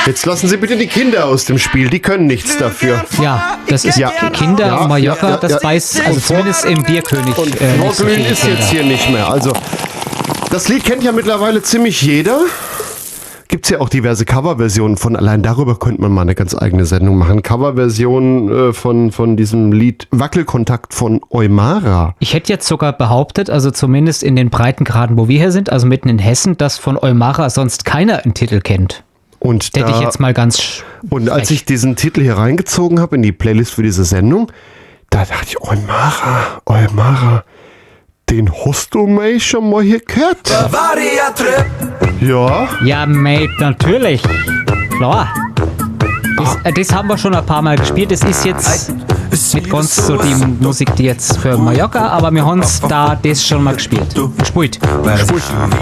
Jetzt lassen Sie bitte die Kinder aus dem Spiel, die können nichts dafür. Ja, das ist Ja. Kinder Ja, und Mallorca, ja, das ja. weiß, also zumindest im Bierkönig. Und nicht so Vorglühen viele ist Kinder. jetzt hier nicht mehr. Also, das Lied kennt ja mittlerweile ziemlich jeder. Gibt es ja auch diverse Coverversionen von. Allein darüber könnte man mal eine ganz eigene Sendung machen. Coverversionen von diesem Lied Wackelkontakt von Eumara. Ich hätte jetzt sogar behauptet, also zumindest in den Breitengraden, wo wir hier sind, also mitten in Hessen, dass von Eumara sonst keiner einen Titel kennt. Und Hätte ich jetzt mal Und als ich diesen Titel hier reingezogen habe in die Playlist für diese Sendung, da dachte ich, Eumara, den hast du mich schon mal hier gehört? Ja. Ja, mate, natürlich. Klar. Das haben wir schon ein paar Mal gespielt. Das ist jetzt nicht ganz so die Musik, die jetzt für Mallorca, aber wir haben da das schon mal gespielt. Gespielt.